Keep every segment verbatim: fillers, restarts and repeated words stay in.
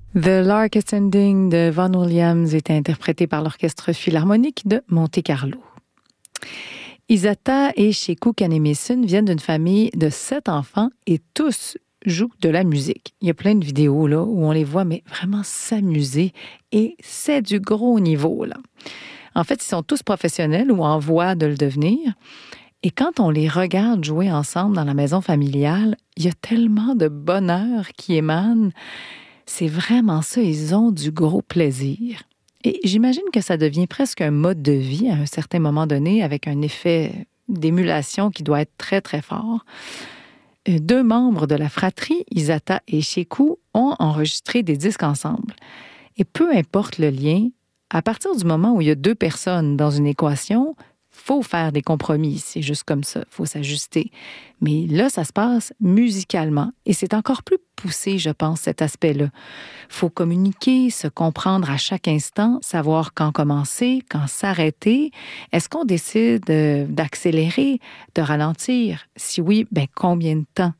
The Lark Ascending de Vaughan Williams est interprété par l'Orchestre Philharmonique de Monte-Carlo. Isata et Sheku Kanemason viennent d'une famille de sept enfants et tous jouent de la musique. Il y a plein de vidéos là, où on les voit mais vraiment s'amuser et c'est du gros niveau, là. En fait, ils sont tous professionnels ou en voie de le devenir. Et quand on les regarde jouer ensemble dans la maison familiale, il y a tellement de bonheur qui émane. C'est vraiment ça, ils ont du gros plaisir. Et j'imagine que ça devient presque un mode de vie à un certain moment donné, avec un effet d'émulation qui doit être très, très fort. Deux membres de la fratrie, Isata et Sheku, ont enregistré des disques ensemble. Et peu importe le lien, à partir du moment où il y a deux personnes dans une équation, faut faire des compromis, c'est juste comme ça, faut s'ajuster. Mais là, ça se passe musicalement et c'est encore plus poussé, je pense, cet aspect-là. Faut communiquer, se comprendre à chaque instant, savoir quand commencer, quand s'arrêter. Est-ce qu'on décide d'accélérer, de ralentir? Si oui, ben combien de temps?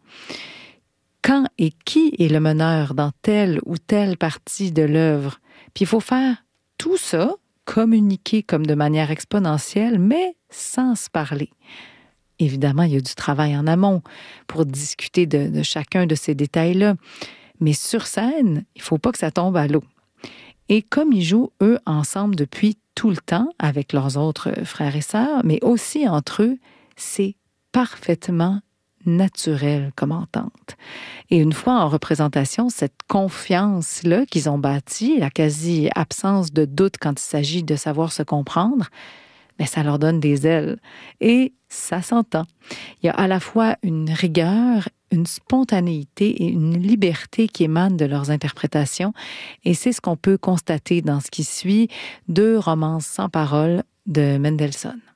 Quand et qui est le meneur dans telle ou telle partie de l'œuvre? Puis il faut faire tout ça, communiquer comme de manière exponentielle, mais sans se parler. Évidemment, il y a du travail en amont pour discuter de, de chacun de ces détails-là. Mais sur scène, il ne faut pas que ça tombe à l'eau. Et comme ils jouent, eux, ensemble depuis tout le temps, avec leurs autres frères et sœurs, mais aussi entre eux, c'est parfaitement naturel comme entente. Et une fois en représentation, cette confiance-là qu'ils ont bâtie, la quasi-absence de doute quand il s'agit de savoir se comprendre, bien, ça leur donne des ailes. Et ça s'entend. Il y a à la fois une rigueur, une spontanéité et une liberté qui émanent de leurs interprétations. Et c'est ce qu'on peut constater dans ce qui suit, deux romances sans parole de Mendelssohn.